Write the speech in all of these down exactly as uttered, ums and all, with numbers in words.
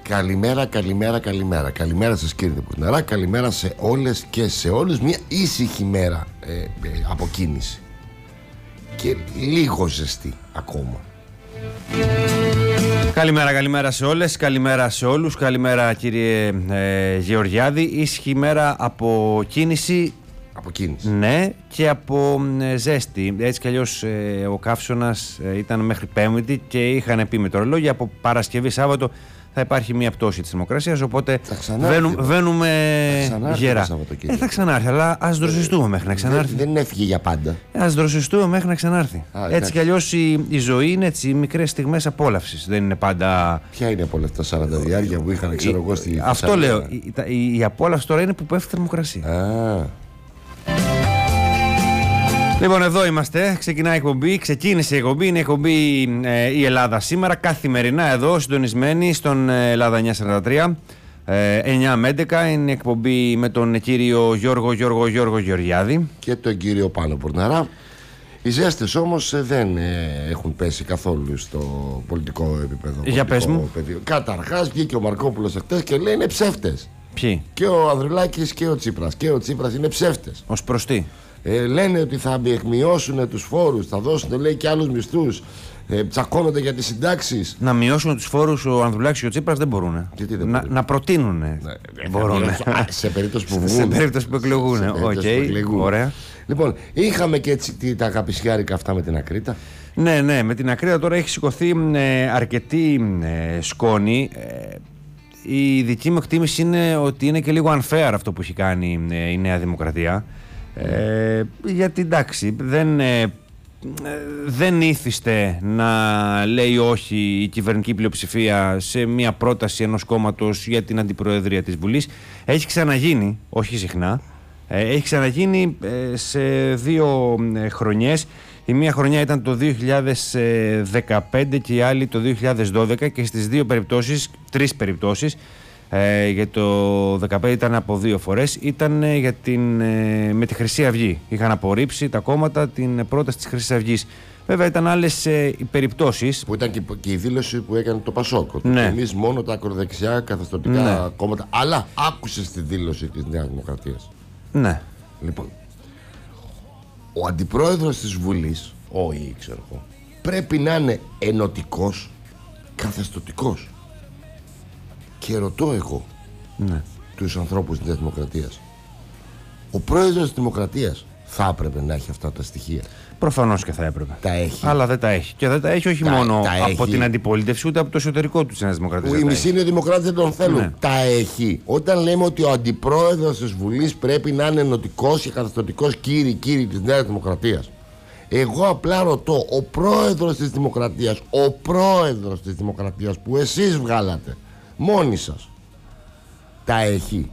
Καλημέρα, καλημέρα, καλημέρα. Καλημέρα σας κύριε Πουρναρά, καλημέρα σε όλες και σε όλους. Μια ήσυχη μέρα ε, ε, αποκίνηση. Και λίγο ζεστή ακόμα. Καλημέρα, καλημέρα σε όλες, καλημέρα σε όλους. Καλημέρα κύριε ε, Γεωργιάδη. Ήσυχη μέρα από κίνηση. Από κίνηση. Ναι, και από ε, ζέστη. Έτσι κι αλλιώς ε, ο καύσωνας ε, ήταν μέχρι Πέμπτη και είχαν πει μετεωρολόγια από Παρασκευή Σάββατο θα υπάρχει μια πτώση της θερμοκρασίας, οπότε βαίνου, βαίνουμε γερά. Ε, θα ξανάρθει, αλλά ας δροσιστούμε μέχρι να ξανάρθει. Δεν, δεν έφυγε για πάντα. Ας δροσιστούμε μέχρι να ξανάρθει. Α, έτσι κι αλλιώς η, η ζωή είναι έτσι μικρές στιγμές απόλαυσης. Δεν είναι πάντα. Ποια είναι από όλα αυτά τα σαράντα διάρκεια που είχαν, ξέρω εγώ, στη. Αυτό λέω. Η, η, η απόλαυση τώρα είναι που πέφτει η θερμοκρασία. Α. Λοιπόν, εδώ είμαστε. Ξεκινάει η εκπομπή. Ξεκίνησε η εκπομπή. Είναι η εκπομπή ε, η Ελλάδα σήμερα. Καθημερινά εδώ, συντονισμένη στον ε, Ελλάδα εννιακόσια σαράντα τρία. Ε, εννιά με έντεκα είναι η εκπομπή με τον κύριο Γιώργο Γιώργο Γιώργο Γεωργιάδη. Και τον κύριο Πάνο Πουρναρά. Οι ζέστες όμως ε, δεν ε, έχουν πέσει καθόλου στο πολιτικό επίπεδο. Για πες μου. Καταρχάς βγήκε ο Μαρκόπουλος εχθές και λέει είναι ψεύτες. Ποιοι? Και ο Ανδρουλάκης και ο Τσίπρας. Και ο Τσίπρας είναι ψεύτες. Ως προς τι? Ε, λένε ότι θα εκμειώσουν τους φόρους, θα δώσουν λέει και άλλους μισθούς, ε, τσακώνονται για τις συντάξεις. Να μειώσουν τους φόρους ο Ανδρουλάκης και ο Τσίπρας δεν μπορούν. Γιατί δεν να, να προτείνουν. Ναι, μπορούν. Σε περίπτωση που βγουν. Σε περίπτωση που εκλογούν. Okay, ωραία. Λοιπόν, είχαμε και έτσι τα αγαπησιάρικα αυτά με την Ακρίτα. Ναι, ναι, με την Ακρίτα τώρα έχει σηκωθεί ε, αρκετή ε, σκόνη. Ε, η δική μου εκτίμηση είναι ότι είναι και λίγο unfair αυτό που έχει κάνει ε, η Νέα Δημοκρατία. Ε, γιατί εντάξει δεν, ε, δεν ήθιστε να λέει όχι η κυβερνητική πλειοψηφία σε μια πρόταση ενός κόμματος για την αντιπροεδρία της Βουλής. Έχει ξαναγίνει, όχι συχνά, ε, έχει ξαναγίνει ε, σε δύο ε, χρονιές. Η μία χρονιά ήταν το δύο χιλιάδες δεκαπέντε και η άλλη το δύο χιλιάδες δώδεκα και στις δύο περιπτώσεις, τρεις περιπτώσεις, Ε, για το δεκαπέντε ήταν από δύο φορές, ήταν ε, για την, ε, με τη Χρυσή Αυγή. Είχαν απορρίψει τα κόμματα την πρόταση της Χρυσής Αυγής. Βέβαια ήταν άλλες ε, οι περιπτώσεις. Που ήταν και, και η δήλωση που έκανε το Πασόκο. Ναι. Εμείς μόνο τα ακροδεξιά καθεστωτικά ναι. κόμματα. Αλλά άκουσες τη δήλωση της Νέας Δημοκρατίας. Ναι. Λοιπόν, ο αντιπρόεδρος της Βουλής, ο ή ξέρω εγώ, πρέπει να είναι ενωτικός, καθεστωτικός. Και ρωτώ εγώ ναι. τους ανθρώπους της Δημοκρατίας, ο πρόεδρος της Δημοκρατίας θα έπρεπε να έχει αυτά τα στοιχεία? Προφανώς και θα έπρεπε. Τα έχει. Αλλά δεν τα έχει. Και δεν τα έχει όχι τα, μόνο τα από έχει. την αντιπολίτευση, ούτε από το εσωτερικό του της Νέας Δημοκρατίας. Που οι μισοί είναι δημοκράτες, δεν τον θέλουν. Ναι. Τα έχει. Όταν λέμε ότι ο αντιπρόεδρος της Βουλής πρέπει να είναι ενωτικός και καθεστωτικός κύριοι κύριοι της Νέας Δημοκρατίας, εγώ απλά ρωτώ, ο πρόεδρος της Δημοκρατίας, ο πρόεδρος της Δημοκρατίας που εσείς βγάλατε μόνοι σας, τα έχει?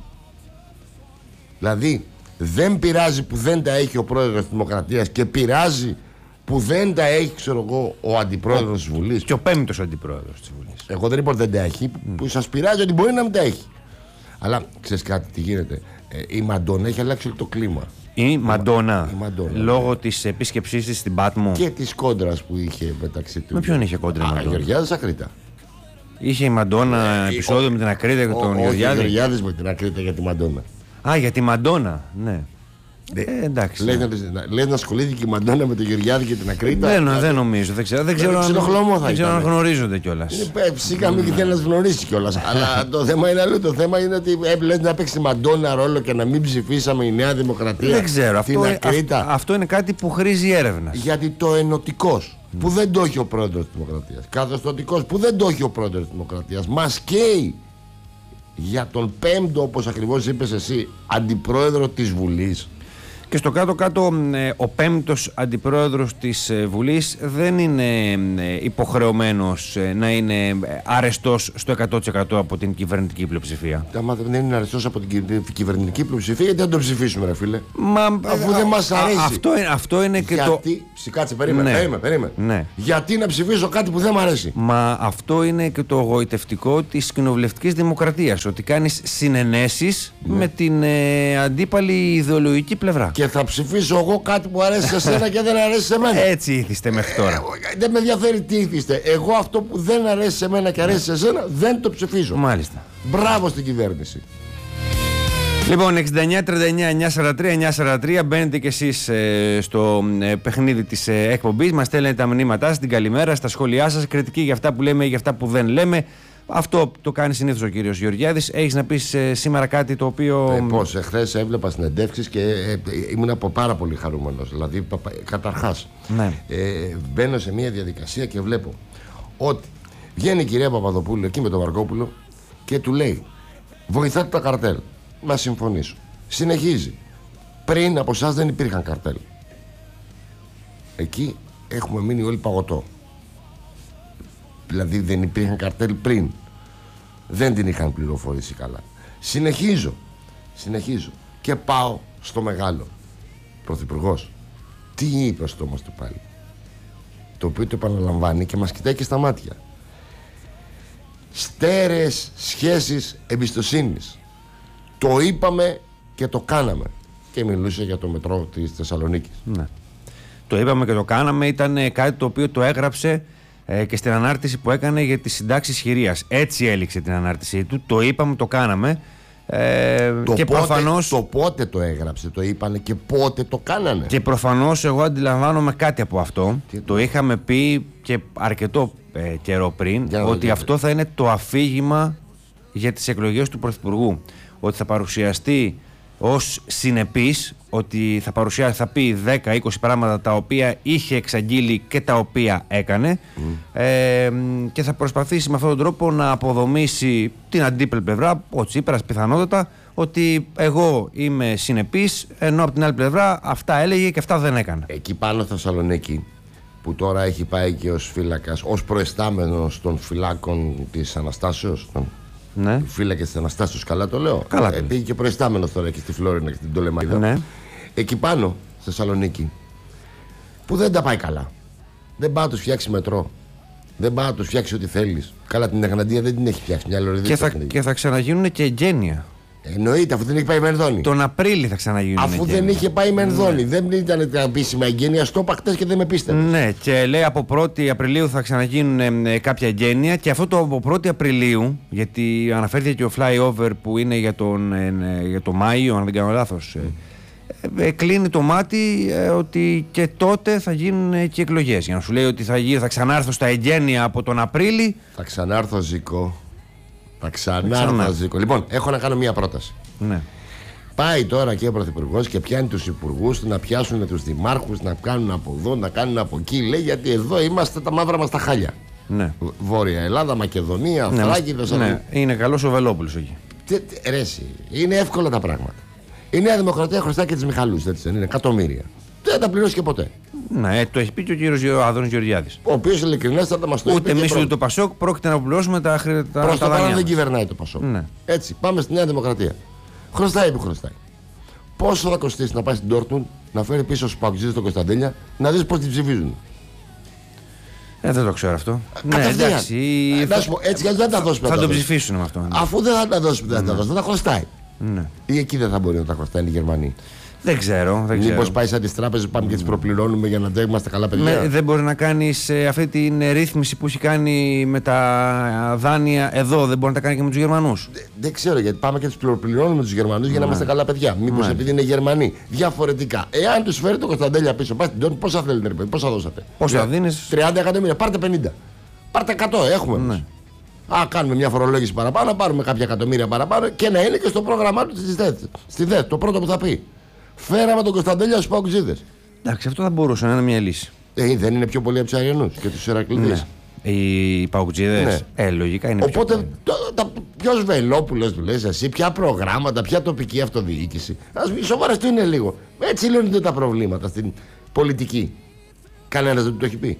Δηλαδή δεν πειράζει που δεν τα έχει ο πρόεδρος της Δημοκρατίας και πειράζει που δεν τα έχει, ξέρω εγώ, ο αντιπρόεδρος της Βουλής. Και ο πέμπτος αντιπρόεδρος της Βουλής. Εγώ δεν είπα ότι δεν τα έχει, mm. που σας πειράζει ότι μπορεί να μην τα έχει. Αλλά ξέρεις κάτι, τι γίνεται? Ε, η Μαντόνα έχει αλλάξει το κλίμα. Η Μαντόνα, η Μαντόνα λόγω ναι. της επίσκεψής της στην Πάτμο και της κόντρας που είχε μεταξύ του. Με ποιον είχε κόντρα? Α, Γεωργιάδης Ακρίτα. Είχε η Μαντόνα ε, επεισόδιο ο, με την Ακρίτα και τον Γεωργιάδη. Ο Γεωργιάδης με την Ακρίτα για τη Μαντόνα. Α, για τη Μαντόνα, ναι. Ε, ε, εντάξει. Λες ναι. να, να, να ασχολήθηκε η Μαντόνα με τον Γεωργιάδη και την Ακρίτα. Δεν, δηλαδή, δεν νομίζω, δεν ξέρω. Δεν ξέρω, αν, δεν ξέρω αν γνωρίζονται κιόλας. Φυσικά μην θέλει να γνωρίσει κιόλας. Αλλά το θέμα είναι άλλο. Το θέμα είναι ότι έπρεπε να παίξει η Μαντόνα ρόλο και να μην ψηφίσαμε η Νέα Δημοκρατία. Δεν ξέρω. Την αυτό, Ακρίτα. Αυτό, αυτό είναι κάτι που χρήζει έρευνα. Γιατί το ενωτικός mm. που δεν το έχει ο πρόεδρος της Δημοκρατίας, καθεστωτικός που δεν το έχει ο πρόεδρος της Δημοκρατίας, μας καίει για τον πέμπτο, όπως ακριβώς είπες εσύ, αντιπρόεδρο της Βουλής. Και στο κάτω-κάτω ο πέμπτος αντιπρόεδρος της Βουλής δεν είναι υποχρεωμένος να είναι αρεστός στο εκατό τοις εκατό από την κυβερνητική πλειοψηφία. Άμα δεν είναι αρεστός από την κυβερνητική πλειοψηφία, γιατί δεν τον ψηφίσουμε, ρε φίλε? Μα, αφού δεν μας αρέσει. Αυτό, αυτό είναι και γιατί, το. Κάτσε, περίμενε, ναι. περίμενε, περίμενε. Ναι. Γιατί να ψηφίσω κάτι που δεν μου αρέσει? Μα αυτό είναι και το γοητευτικό της κοινοβουλευτικής δημοκρατίας. Ότι κάνεις συνενέσεις ναι. με την ε, αντίπαλη ιδεολογική πλευρά. Και θα ψηφίσω εγώ κάτι που αρέσει σε σένα και δεν αρέσει σε μένα. Έτσι ήθιστε μέχρι τώρα. Ε, δεν με ενδιαφέρει τι ήθιστε. Εγώ αυτό που δεν αρέσει σε μένα και αρέσει σε σένα δεν το ψηφίζω. Μάλιστα. Μπράβο στην κυβέρνηση. Λοιπόν, εξήντα εννιά τριάντα εννιά εννιακόσια σαράντα τρία εννιακόσια σαράντα τρία, μπαίνετε κι εσείς ε, στο ε, παιχνίδι της ε, εκπομπής. Μας στέλνετε τα μηνύματά σας, την καλημέρα, στα σχόλιά σας, κριτική για αυτά που λέμε ή για αυτά που δεν λέμε. Αυτό το κάνει συνήθως ο κύριος Γεωργιάδης. Έχεις να πεις ε, σήμερα κάτι το οποίο. Ε, πώς, εχθές έβλεπα συνεντεύξεις και ε, ήμουν από πάρα πολύ χαρούμενος. Δηλαδή, καταρχάς, ναι. ε, μπαίνω σε μια διαδικασία και βλέπω ότι βγαίνει η κυρία Παπαδοπούλου εκεί με τον Μαρκόπουλο και του λέει: βοηθάτε τα καρτέλ. Να συμφωνήσω. Συνεχίζει. Πριν από εσάς δεν υπήρχαν καρτέλ. Εκεί έχουμε μείνει όλοι παγωτό. Δηλαδή δεν υπήρχαν καρτέλ πριν. Δεν την είχαν πληροφορήσει καλά. Συνεχίζω. Συνεχίζω. Και πάω στο μεγάλο. Πρωθυπουργός. Τι είπε ο στόμας του πάλι. Το οποίο το επαναλαμβάνει και μας κοιτάει και στα μάτια. Στέρεες σχέσεις εμπιστοσύνης. Το είπαμε και το κάναμε. Και μιλούσε για το μετρό της Θεσσαλονίκης. Ναι. Το είπαμε και το κάναμε. Ήταν κάτι το οποίο το έγραψε ε, και στην ανάρτηση που έκανε για τις συντάξεις χειρίας. Έτσι έληξε την ανάρτησή του. Το είπαμε, το κάναμε. Ε, το, και πότε, προφανώς, το πότε το έγραψε, το είπανε και πότε το κάνανε. Και προφανώς εγώ αντιλαμβάνομαι κάτι από αυτό. Τι... Το είχαμε πει και αρκετό ε, καιρό πριν, ότι αυτό θα είναι το αφήγημα για τις εκλογές του Πρωθυπουργού. Ότι θα παρουσιαστεί ως συνεπής, ότι θα παρουσιάσει, θα πει δέκα είκοσι πράγματα τα οποία είχε εξαγγείλει και τα οποία έκανε mm. ε, και θα προσπαθήσει με αυτόν τον τρόπο να αποδομήσει την αντίπλη πλευρά, ο Τσίπρας πιθανότατα, ότι εγώ είμαι συνεπής, ενώ από την άλλη πλευρά αυτά έλεγε και αυτά δεν έκανε. Εκεί πάνω στη Θεσσαλονίκη, που τώρα έχει πάει και ως φύλακας, ως προεστάμενος των φυλάκων της Αναστάσεως, ναι. Φύλακες της Αναστάσεως, καλά το λέω. Καλά. Ε, πήγε και προϊστάμενος τώρα και στη Φλόρινα και στην Τολεμαϊδα. Ναι. Εκεί πάνω, στη Θεσσαλονίκη, που δεν τα πάει καλά. Δεν πάει να τους φτιάξει μετρό. Δεν πάει να τους φτιάξει ό,τι θέλεις. Καλά, την Εγναντία δεν την έχει φτιάξει. Μια και, θα, και θα ξαναγίνουν και εγγένεια. Εννοείται, αφού δεν έχει πάει η Μενδώνη. Τον Απρίλη θα ξαναγίνουν. Αφού εγγένεια. δεν είχε πάει η Μενδώνη. Ναι. Δεν ήταν τα επίσημα εγγένεια. Στο είπα χτες και δεν με πίστευε. Ναι, και λέει από πρώτη Απριλίου θα ξαναγίνουν ε, κάποια εγγένεια. Και αυτό το από πρώτη Απριλίου, γιατί αναφέρθηκε και ο flyover που είναι για τον, ε, για το Μάιο, αν δεν κάνω λάθος. Mm. Ε, ε, κλείνει το μάτι ε, ότι και τότε θα γίνουν ε, και εκλογές. Για να σου λέει ότι θα, γι, θα ξανάρθω στα εγγένεια από τον Απρίλη. Θα ξανάρθω, Ζήκο. Θα ξανάρθω, Ζήκο. Λοιπόν, έχω να κάνω μία πρόταση. Ναι. Πάει τώρα και ο Πρωθυπουργός και πιάνει τους υπουργούς να πιάσουν τους δημάρχους, να κάνουν από εδώ, να κάνουν από εκεί. Λέει γιατί εδώ είμαστε τα μαύρα μας τα χάλια. Ναι. Βόρεια Ελλάδα, Μακεδονία, ναι, Θράκη, Θεσσαλονίκη. Ναι, είναι καλός ο Βελόπουλος εκεί. Ρε εσύ, είναι εύκολα τα πράγματα. Η Νέα Δημοκρατία χρωστά και τις Μιχαλούς, έτσι δεν είναι, εκατομμύρια. Δεν τα πληρώσει και ποτέ. Ναι, το έχει πει και ο κύριος Άδωνης Γεωργιάδης. Ο οποίος ειλικρινέστατα μας το είπε. Ούτε εμείς ούτε το Πασόκ πρόκειται να πληρώσουμε τα χρήματα. Προς το παρόν δεν κυβερνάει το Πασόκ. Ναι. Έτσι, πάμε στη Νέα Δημοκρατία. Χρωστάει που χρωστάει. Πόσο θα κοστίσει να πάει στην Ντόρτμουντ, να φέρει πίσω στους Παγκουτζίδες στο Κωνσταντέλια, να δεις πώς την ψηφίζουν. Ε, δεν το ξέρω αυτό. Ναι, εντάξει. Θα... Πω, έτσι κι δεν θα δώσει Θα το ψηφίσουν με αυτό. Ναι. Αφού δεν θα τα δώσει, δεν θα τα δώσει, θα τα χρωστάει. Ναι. Ή εκεί δεν θα μπορεί να τα χρωστάει οι Γερμανοί. Δεν ξέρω. Μήπως πάει σαν τις τράπεζες, πάμε και τις προπληρώνουμε για να είμαστε καλά παιδιά. Με, δεν μπορεί να κάνεις ε, αυτή την ρύθμιση που έχει κάνει με τα δάνεια εδώ, δεν μπορεί να τα κάνει και με τους Γερμανούς. Δε, δεν ξέρω γιατί πάμε και τις προπληρώνουμε τους Γερμανούς για να είμαστε καλά παιδιά. Μήπως επειδή είναι Γερμανοί. Διαφορετικά. Εάν τους φέρει το Κωνσταντέλια πίσω, πάστε την πόσα θέλετε, πόσα δώσατε. Πόσα δίνεις. τριάντα εκατομμύρια, πάρτε πενήντα. Πάρτε εκατό, έχουμε. Ναι. Α, κάνουμε μια φορολόγηση παραπάνω, πάρουμε κάποια εκατομμύρια παραπάνω και να είναι και στο πρόγραμμά του στη ΔΕΤ. Το πρώτο που θα πει. Φέραμε τον Κωνσταντέλια στους Παγκουτζίδες. Εντάξει, αυτό θα μπορούσε να είναι μια λύση. Ε, δεν είναι πιο πολύ από τους Αριανούς και τους Ηρακλήδες. Ναι. Οι Παγκουτζίδες. Ναι. Ε, λογικά είναι. Οπότε, ποιος Βελόπουλος του λες εσύ, ποια προγράμματα, ποια τοπική αυτοδιοίκηση. Ας μην σοβαρευτούν λίγο. Έτσι λύνονται τα προβλήματα στην πολιτική. Κανένας δεν το έχει πει.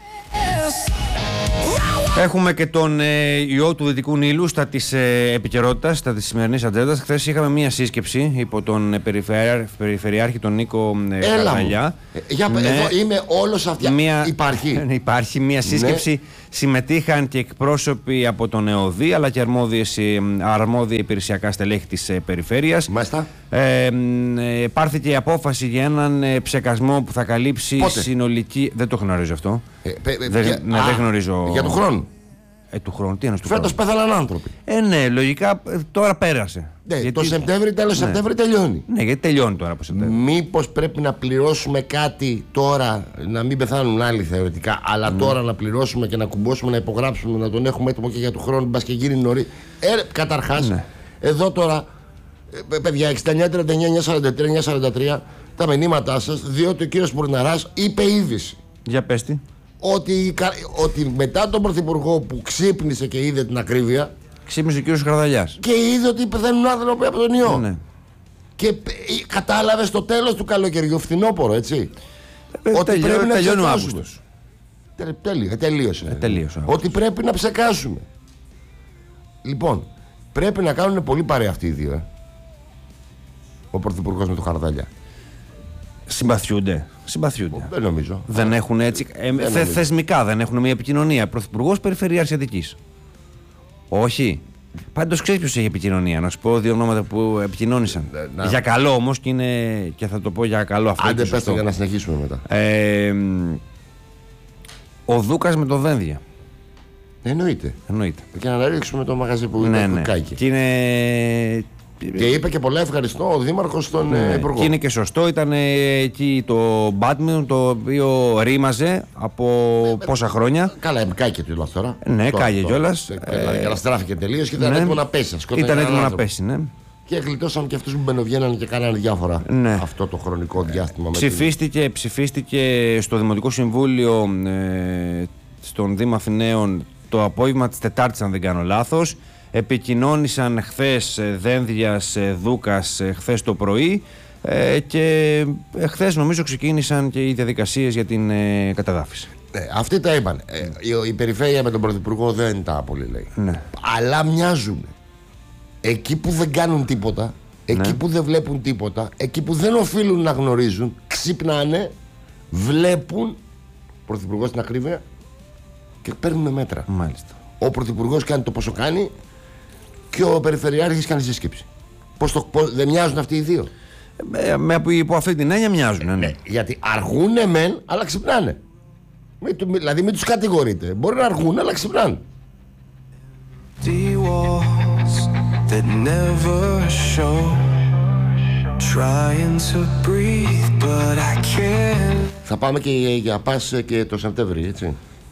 Έχουμε και τον ε, ιό του Δυτικού Νείλου στα της ε, επικαιρότητας, στα της σημερινής ατζέντας. Χθες είχαμε μία σύσκεψη υπό τον ε, περιφερειά, περιφερειάρχη τον Νίκο ε, Καρδαλιά. Ε, για, ναι, εδώ είμαι όλος αυτιά. Μία, υπάρχει. υπάρχει μία σύσκεψη ναι. Συμμετείχαν και εκπρόσωποι από τον ΕΟΔΗ αλλά και αρμόδιες, αρμόδια υπηρεσιακά στελέχη της περιφέρειας. Μάλιστα. Ε, ε, πάρθηκε η απόφαση για έναν ε, ψεκασμό που θα καλύψει Πότε? συνολική. Δεν το γνωρίζω αυτό. Ε, πε, ε, δεν, για, ναι, α, δεν γνωρίζω. Για του χρόνου. Ε, του χρόνου, τι είναι του Φέτος χρόνου. πέθαναν άνθρωποι. Ε, ναι, λογικά ε, τώρα πέρασε. Ναι, γιατί... Το Σεπτέμβρη, τέλος ναι. Σεπτέμβρη τελειώνει. Ναι, γιατί τελειώνει τώρα από Σεπτέμβρη. Μήπως πρέπει να πληρώσουμε κάτι τώρα, να μην πεθάνουν άλλοι θεωρητικά, αλλά mm. τώρα να πληρώσουμε και να κουμπώσουμε, να υπογράψουμε, να τον έχουμε έτοιμο και για του χρόνου, μπας και γίνει νωρί. Ε, καταρχάς, ναι. εδώ τώρα, ε, παιδιά, εξήντα εννιά τριάντα εννιά εννιακόσια σαράντα τρία εννιακόσια σαράντα τρία, τα μηνύματά σας, διότι ο κύριος Μπουρναράς είπε είδηση. Για πες τι. Ότι, ότι μετά τον Πρωθυπουργό που ξύπνησε και είδε την ακρίβεια. Ξύπνησε ο κύριος Χαρδαλιάς. Και είδε ότι πεθαίνουν άνθρωποι από τον ιό. Ναι. Και κατάλαβε στο τέλος του καλοκαιριού, φθινόπωρο, έτσι. Ε, ότι τελειώ, πρέπει να τελειώνει ο ψεκάσουμε. Αύγουστος. Τε, τέλειο, τελείωσε. Ε, τελείωσε. Ότι πρέπει να ψεκάσουμε. Λοιπόν, πρέπει να κάνουν πολύ παρέα αυτοί οι δύο. Ε. Ο Πρωθυπουργός με τον Χαρδαλιά. Συμπαθιούνται. Συμπαθιούνται. Δεν νομίζω. Δεν έχουν έτσι. Ε, δεν θε, θεσμικά δεν έχουν μια επικοινωνία. Πρωθυπουργός Περιφερειάρχης Αττικής. Όχι. Πάντως ξέρεις ποιος έχει επικοινωνία. Να σου πω δύο ονόματα που επικοινώνησαν. Να. Για καλό όμως και, είναι, και θα το πω για καλό αυτό. Άντε πες το για να συνεχίσουμε μετά. Ε, ο Δούκας με το Δένδια. Εννοείται. Εννοείται. Και να ρίξουμε το μαγαζί που ναι, είναι ναι. Κάκη. Και είναι... Και είπε και πολλά ευχαριστώ ο Δήμαρχος στον ναι, Υπουργό. Και είναι και σωστό. Ήταν εκεί το badminton το οποίο ρήμαζε από ε, πόσα χρόνια. Καλά, κάγε κιόλας τώρα. Ναι, κάγε κιόλας. Και να στράφηκε τελείως και ήταν ναι, έτοιμο να πέσει. Ήταν έτοιμο να πέσει, ναι. Και γλιτώσαν και αυτούς που μπαινοβγαίναν και κάνανε διάφορα ναι. αυτό το χρονικό διάστημα. Ψηφίστηκε, με ψηφίστηκε στο Δημοτικό Συμβούλιο ε, στον Δήμο Αθηναίων το απόγευμα της Τετάρτης, αν δεν κάνω λάθος. Επικοινώνησαν χθες Δένδιας, Δούκας χθες το πρωί ε, και χθες νομίζω ξεκίνησαν και οι διαδικασίες για την ε, καταδάφιση. Ε, αυτοί τα είπαν. Ε, η, η περιφέρεια με τον Πρωθυπουργό δεν τα πολύ λέει. Ναι. Αλλά μοιάζουν. Εκεί που δεν κάνουν τίποτα, εκεί ναι. που δεν βλέπουν τίποτα, εκεί που δεν οφείλουν να γνωρίζουν, ξυπνάνε, βλέπουν Πρωθυπουργό στην ακρίβεια και παίρνουν μέτρα. Μάλιστα. Ο Πρωθυπουργός κάνει το πόσο κάνει και ο Περιφερειάρχης κάνει σύσκεψη. Πώς το, πώς, δεν μοιάζουν αυτοί οι δύο. Ε, με, υπό αυτή την έννοια μοιάζουν. Ναι. Ναι, γιατί αργούνε μεν, αλλά ξυπνάνε. Μην, δηλαδή μην τους κατηγορείτε. Μπορεί να αργούν, αλλά ξυπνάνε. Θα πάμε και για πας και το Σεπτέμβρη, έτσι.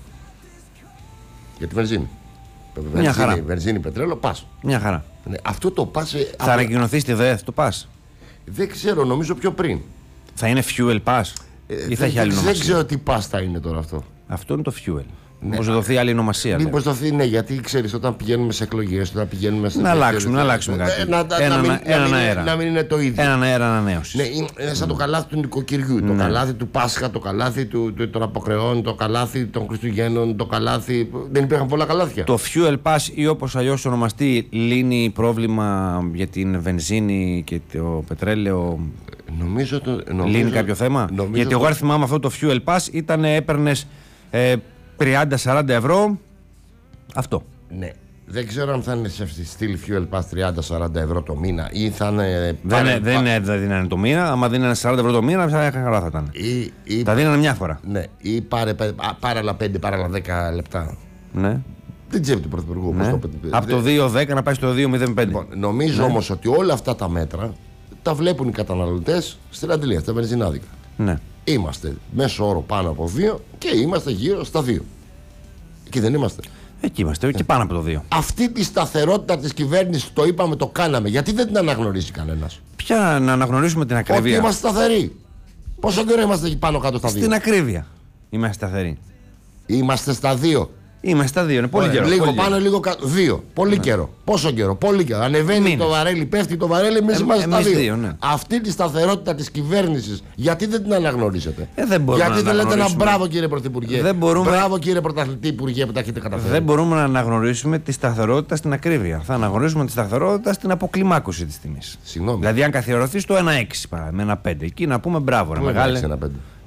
Για τη βενζίνη. Μια βενζίνη, χαρά. Βενζίνη, πετρέλαιο, πας. Μια χαρά. Ναι, αυτό το πας. Θα ανακοινωθεί στη ΔΕΘ το πας. Δεν ξέρω, νομίζω πιο πριν. Θα είναι fuel pass ε, ή θα έχει άλλη ονομασία. Δεν ξέρω τι pass θα είναι τώρα αυτό. Αυτό είναι το fuel. Ναι. Μήπως δοθεί άλλη ονομασία. Μήπως δοθεί, ναι, γιατί ξέρεις, όταν πηγαίνουμε σε εκλογές, όταν πηγαίνουμε σε. Να αλλάξουμε, να αλλάξουμε κάτι. Ε, να, ένα, να, μην, ένα να, αέρα. μην, να μην είναι το ίδιο. Έναν αέρα ανανέωσης. Ναι, είναι σαν το καλάθι του νοικοκυριού. Ναι. Το καλάθι του Πάσχα, το καλάθι του, του, των Αποκρεών, το καλάθι των Χριστουγέννων, το καλάθι. Δεν υπήρχαν πολλά καλάθια. Το fuel pass ή όπως αλλιώς ονομαστεί, λύνει πρόβλημα για την βενζίνη και το πετρέλαιο. Νομίζω το. Νομίζω, λύνει κάποιο θέμα. Γιατί το... εγώ αν θυμάμαι αυτό το fuel pass ήταν έπαιρνες ε, τριάντα σαράντα ευρώ. Αυτό. Ναι. Δεν ξέρω αν θα είναι σε στυλ fuel pass τριάντα σαράντα ευρώ το μήνα ή θα είναι. Δεν, πάρε, δεν, πά... δεν δίνανε το μήνα. Άμα δίνανε σαράντα ευρώ το μήνα, θα καλά θα ήταν. Ή, ή... Τα δίνανε μια φορά. Ναι. Ή πάρε, πάρε άλλα πέντε, πάρε άλλα δέκα λεπτά. Ναι. Δεν τσέπη του Πρωθυπουργού. Ναι. Το... Από το δύο δέκα να πάει στο δύο μηδέν πέντε. Λοιπόν, νομίζω ναι. όμως ότι όλα αυτά τα μέτρα τα βλέπουν οι καταναλωτές στην αντιλία, στα βενζινάδικα. Ναι. Είμαστε μέσο όρο πάνω από δύο και είμαστε γύρω στα δύο. Εκεί δεν είμαστε. Εκεί είμαστε, και πάνω από το δύο. Αυτή τη σταθερότητα της κυβέρνησης, το είπαμε, το κάναμε. Γιατί δεν την αναγνωρίζει κανένας? Ποια να αναγνωρίσουμε την ακρίβεια? Ότι είμαστε σταθεροί. Πόσο καιρό είμαστε εκεί πάνω κάτω στα δύο? Στην ακρίβεια είμαστε σταθεροί. Είμαστε στα δύο. Είμαστε στα δύο, είναι πολύ Ωραία, καιρό. Λίγο πολύ πάνω, καιρό. λίγο κάτω. Δύο. Πολύ ναι. καιρό. Πόσο καιρό? Πολύ καιρό. Ανεβαίνει Μήνες. Το βαρέλι, πέφτει το βαρέλι, εμείς ε, είμαστε στα δύο. δύο ναι. Αυτή τη σταθερότητα της κυβέρνησης, γιατί δεν την αναγνωρίζετε? Ε, δεν γιατί δεν λέτε ένα μπράβο κύριε Πρωθυπουργέ? Δεν μπορούμε... Μπράβο κύριε Πρωταθλητή Υπουργέ που τα έχετε καταφέρει? Δεν μπορούμε να αναγνωρίσουμε τη σταθερότητα στην ακρίβεια. Θα αναγνωρίσουμε τη σταθερότητα στην αποκλιμάκωση της τιμής. Συγγνώμη. Δηλαδή, αν καθιερωθεί στο ένα έξι παρά, με ένα πέντε, εκεί να πούμε μπράβο. Πού μεγάλε. ένα πέντε?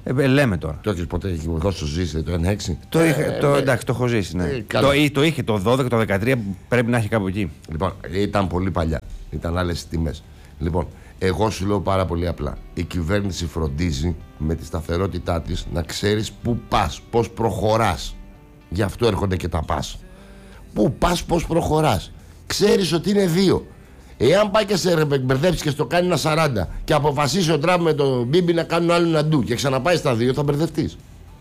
Ε, λέμε τώρα. Το έχεις ποτέ το ζήσει το ένα έξι? Το, ε, είχε, ε, το, ε, εντάξει, το έχω ζήσει. Ναι. Ε, το, το είχε το δώδεκα, το δεκατρία, πρέπει να έχει κάπου εκεί. Λοιπόν, ήταν πολύ παλιά. Ήταν άλλες τιμές. Λοιπόν, εγώ σου λέω πάρα πολύ απλά. Η κυβέρνηση φροντίζει με τη σταθερότητά της να ξέρεις πού πας, πώς προχωράς. Γι' αυτό έρχονται και τα πας. Πού πας, πώς προχωράς. Ξέρεις ότι είναι δύο. Εάν πάει και σε μπερδέψει και στο κάνει ένα σαράντα και αποφασίσει ο Τραμπ με τον Μπίμπι να κάνουν άλλο ένα ντου και ξαναπάει στα δύο, θα μπερδευτείς.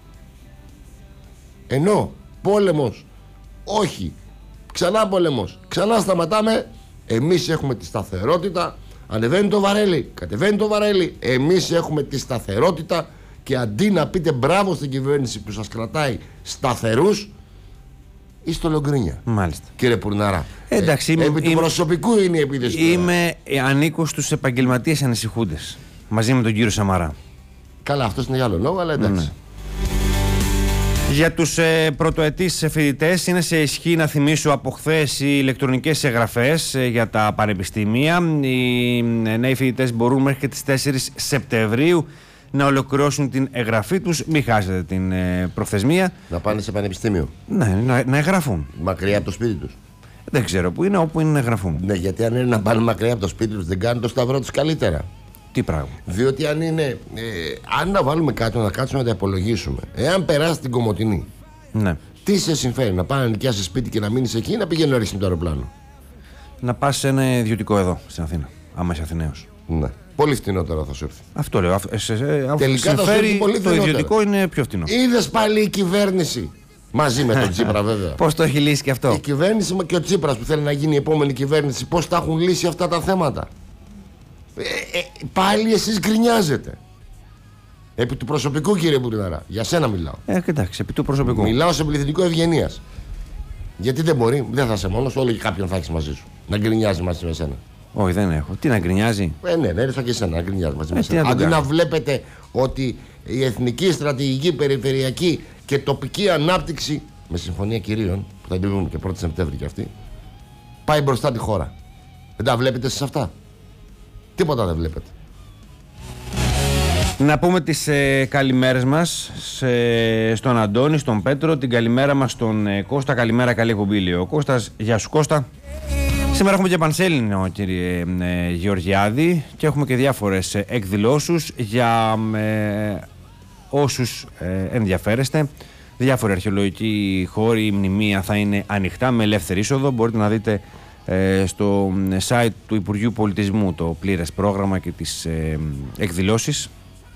Ενώ πόλεμος, όχι. Ξανά πόλεμος, ξανά σταματάμε. Εμείς έχουμε τη σταθερότητα. Ανεβαίνει το βαρέλι, κατεβαίνει το βαρέλι. Εμείς έχουμε τη σταθερότητα. Και αντί να πείτε μπράβο στην κυβέρνηση που σας κρατάει σταθερούς, είστε λογκρίνια. Μάλιστα. Κύριε Πουρναρά. Ε, εντάξει, ε, επί είμαι, του προσωπικού είναι η επίθεση. Είμαι ανήκω στους επαγγελματίες ανησυχούντες. Μαζί με τον κύριο Σαμαρά. Καλά, αυτός είναι για άλλο λόγο, αλλά εντάξει. Ναι. Για τους ε, πρωτοετής φοιτητές είναι σε ισχύ, να θυμίσω, από χθες οι ηλεκτρονικές εγγραφές ε, για τα πανεπιστήμια. Οι ε, νέοι φοιτητές μπορούν μέχρι και τις τέσσερις Σεπτεμβρίου να ολοκληρώσουν την εγγραφή τους. Μην χάσετε την ε, προθεσμία. Να πάνε σε πανεπιστήμιο. Ναι, να, να εγγραφούν. Μακριά από το σπίτι τους. Δεν ξέρω πού είναι, όπου είναι να εγγραφούν. Ναι, γιατί αν είναι να πάνε μακριά από το σπίτι τους, δεν κάνουν το σταυρό τους καλύτερα. Τι πράγμα. Διότι αν είναι. Ε, αν να βάλουμε κάτω, να κάτσουμε να τα υπολογίσουμε. Εάν περάσει την Κομοτηνή, ναι. Τι σε συμφέρει, να πάνε να νοικιάσει σπίτι και να μείνει εκεί ή να πηγαίνει να ρίξει με το αεροπλάνο? Να πα σε ένα ιδιωτικό εδώ στην Αθήνα, άμα είσαι Αθηναίος. Ναι. Πολύ φτηνότερο θα σου έρθει. Αυτό λέω. Ε, σε, ε, Τελικά θα σου έρθει πολύ το ιδιωτικό είναι πιο φτηνό. Είδες πάλι η κυβέρνηση. Μαζί με τον Τσίπρα, βέβαια. Πώς το έχει λύσει και αυτό? Η κυβέρνηση και ο Τσίπρας που θέλει να γίνει η επόμενη κυβέρνηση, πώς τα έχουν λύσει αυτά τα θέματα. Ε, ε, πάλι εσείς γκρινιάζετε. Επί του προσωπικού, κύριε Πουρναρά. Για σένα μιλάω. Ε, εντάξει, επί του προσωπικού. Μιλάω σε πληθυντικό ευγενίας. Γιατί δεν μπορεί, δεν θα είσαι μόνος, όλοι κάποιον θα έχει μαζί σου. Να γκρινιάζει μαζί με εσένα. Όχι, δεν έχω. Τι να γκρινιάζει? Ε, ναι, ναι, ήρθα και εσένα να γκρινιάζει μαζί με ε, εσένα. Αντί να βλέπετε ότι η εθνική, στρατηγική, περιφερειακή και τοπική ανάπτυξη, με συμφωνία κυρίων, που θα εμπίπτουν και πρώτη Σεπτέμβρη και αυτή, πάει μπροστά τη χώρα. Δεν τα βλέπετε εσείς αυτά? Τίποτα δεν βλέπετε. Να πούμε τις ε, καλημέρες μας σε, στον Αντώνη, στον Πέτρο, την καλημέρα μας στον ε, Κώστα. Καλημέρα, καλή εκπομπή, ο Κώστας. Γεια σου, Κώστα. Σήμερα έχουμε και πανσέλινο, κύριε ε, Γεωργιάδη, και έχουμε και διάφορες ε, εκδηλώσεις για ε, όσους ε, ενδιαφέρεστε. Διάφοροι αρχαιολογικοί χώροι, μνημεία θα είναι ανοιχτά με ελεύθερη είσοδο. Μπορείτε να δείτε ε, στο site του Υπουργείου Πολιτισμού το πλήρες πρόγραμμα και τις ε, εκδηλώσεις.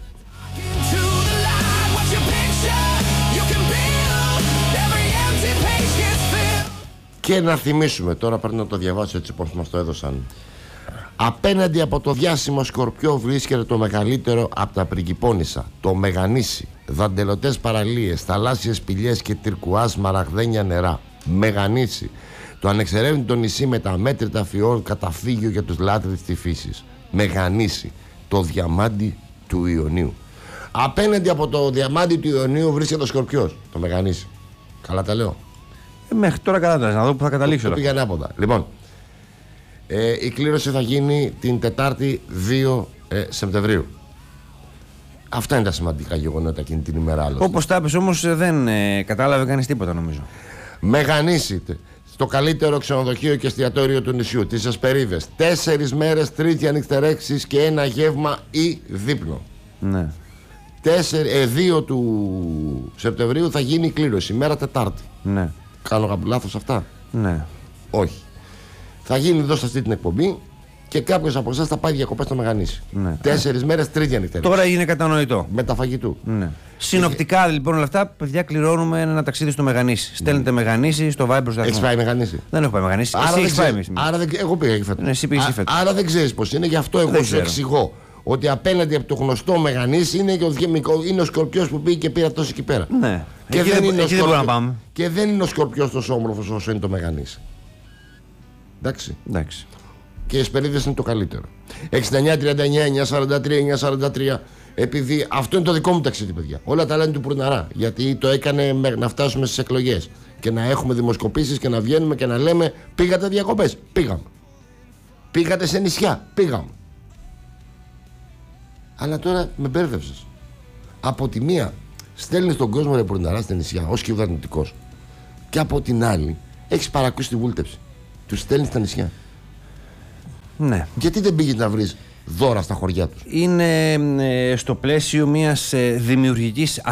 Και να θυμίσουμε, τώρα πρέπει να το διαβάσω έτσι πως μας το έδωσαν. Απέναντι από το διάσημο Σκορπιό βρίσκεται το μεγαλύτερο από τα Πριγκιπώνησα, το Μεγανήσι. Δαντελωτές παραλίες, θαλάσσιες σπηλιές και τυρκουάζ μαραγδένια νερά. Μεγανήσι. Το ανεξερεύνητο νησί με τα μέτρητα φιόρ, καταφύγιο για τους λάτρεις της φύσης. Μεγανήσι. Το διαμάντι του Ιωνίου. Απέναντι από το διαμάντι του Ιωνίου βρίσκεται ο Σκορπιός, το Μεγανήσι. Καλά τα λέω? Ε, μέχρι τώρα καλά, να δω που θα καταλήξω. Το πήγα ανάποδα. Λοιπόν, ε, η κλήρωση θα γίνει την Τετάρτη δύο ε, Σεπτεμβρίου. Αυτά είναι τα σημαντικά γεγονότα εκείνη την ημέρα. Άλλωστε. Όπως τα είπες όμως δεν ε, κατάλαβε κανείς τίποτα, νομίζω. Μεγανήσι, στο καλύτερο ξενοδοχείο και εστιατόριο του νησιού, τις Εσπερίδες. Τέσσερις μέρες τρίτια νυχτερέξεις και ένα γεύμα ή δείπνο. Ναι. δύο του Σεπτεμβρίου θα γίνει η κλήρωση, μέρα Τετάρτη. Ναι. Κάνω κάπου λάθος αυτά? Ναι. Όχι. Θα γίνει εδώ σε αυτή την εκπομπή και κάποιος από εσάς θα πάει διακοπές στο Μεγανήσι. Ναι. Τέσσερις μέρες τρίτια νυχτερέξεις. Τώρα είναι κατανοητό. Με τα φαγητού. Ναι. Συνοπτικά λοιπόν όλα αυτά, παιδιά, κληρώνουμε ένα ταξίδι στο Μεγανήσι. Στέλνετε Μεγανήσι στο Viber στο Έχεις πάει Μεγανήσι? Δεν έχω πάει Μεγανήσι. Άρα Εσύ δεν πάει. ξέρεις, άρα δεν, εγώ πήγα και φέτος. Ναι, εσύ πήγες φέτος. Άρα δεν ξέρεις πώς είναι, γι' αυτό εγώ σου εξηγώ. Ότι απέναντι από το γνωστό Μεγανήσι είναι, και ο, είναι ο Σκορπιός που πήγε και πήρε αυτός εκεί πέρα. Ναι. Και, εκεί δεν, δεν, είναι εκεί δεν να πάμε. Και δεν είναι ο Σκορπιός τόσο όμορφος όσο είναι το Μεγανήσι. Εντάξει. Εντάξει. Και οι Εσπερίδες είναι το καλύτερο. εξήντα εννιά τριάντα εννιά εννιακόσια σαράντα τρία εννιακόσια σαράντα τρία. Επειδή αυτό είναι το δικό μου ταξίδι, παιδιά. Όλα τα λένε του Πουρναρά. Γιατί το έκανε να φτάσουμε στις εκλογές. Και να έχουμε δημοσκοπήσεις και να βγαίνουμε και να λέμε: πήγατε διακοπές? Πήγαμε. Πήγατε σε νησιά? Πήγαμε. Αλλά τώρα με μπέρδευσες. Από τη μία, στέλνει τον κόσμο ρεπορταρά στα νησιά ως κυβερνητικός. Και από την άλλη, έχει παρακούσει τη βούλτεψη. Του στέλνει στα νησιά. Ναι. Γιατί δεν πήγες να βρεις δώρα στα χωριά τους? Είναι ε, στο πλαίσιο μιας ε, δημιουργικής